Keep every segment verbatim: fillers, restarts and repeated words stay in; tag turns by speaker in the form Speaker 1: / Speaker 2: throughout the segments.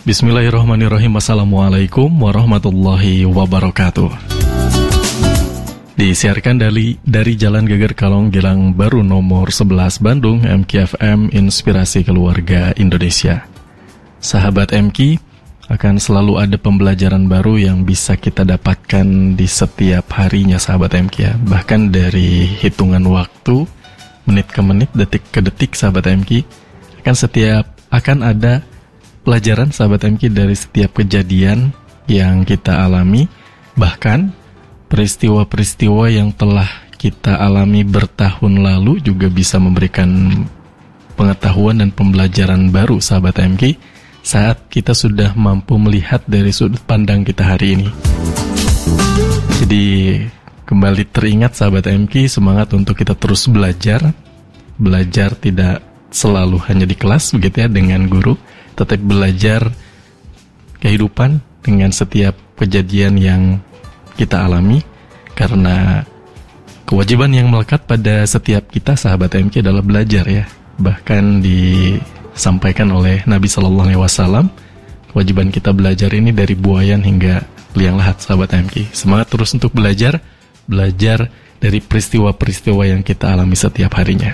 Speaker 1: Bismillahirrahmanirrahim. Assalamualaikum warahmatullahi wabarakatuh. Disiarkan dari, dari Jalan Geger Kalong Gilang Baru nomor sebelas Bandung, M K F M Inspirasi Keluarga Indonesia. Sahabat M K, akan selalu ada pembelajaran baru yang bisa kita dapatkan di setiap harinya sahabat M K ya. Bahkan dari hitungan waktu, menit ke menit, detik ke detik sahabat M K, akan setiap akan ada pelajaran sahabat M K dari setiap kejadian yang kita alami. Bahkan peristiwa-peristiwa yang telah kita alami bertahun lalu juga bisa memberikan pengetahuan dan pembelajaran baru sahabat M K saat kita sudah mampu melihat dari sudut pandang kita hari ini. Jadi kembali teringat sahabat M K, semangat untuk kita terus belajar. Belajar tidak selalu hanya di kelas begitu ya dengan guru, tetapi belajar kehidupan dengan setiap kejadian yang kita alami, karena kewajiban yang melekat pada setiap kita sahabat M K adalah belajar ya. Bahkan disampaikan oleh Nabi Shallallahu Alaihi Wasallam, kewajiban kita belajar ini dari buayan hingga liang lahat sahabat M K. Semangat terus untuk belajar, belajar dari peristiwa-peristiwa yang kita alami setiap harinya.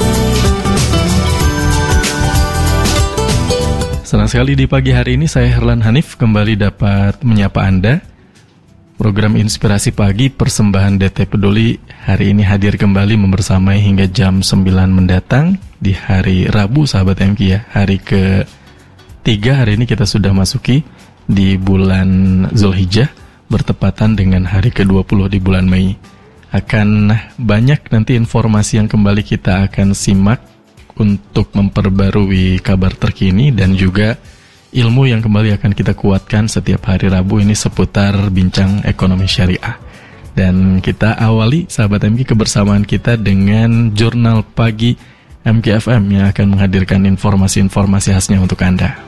Speaker 1: Senang sekali di pagi hari ini saya Herlan Hanif kembali dapat menyapa Anda. Program Inspirasi Pagi persembahan D T Peduli hari ini hadir kembali membersamai hingga jam sembilan mendatang di hari Rabu sahabat M K ya. Hari ketiga hari ini kita sudah masuki di bulan Zulhijjah bertepatan dengan hari ke dua puluh di bulan Mei. Akan banyak nanti informasi yang kembali kita akan simak untuk memperbarui kabar terkini dan juga ilmu yang kembali akan kita kuatkan setiap hari Rabu ini seputar bincang ekonomi syariah. Dan kita awali sahabat M K kebersamaan kita dengan Jurnal Pagi M K F M yang akan menghadirkan informasi-informasi khasnya untuk Anda.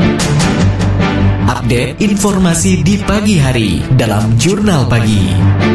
Speaker 2: Update informasi di pagi hari dalam Jurnal Pagi.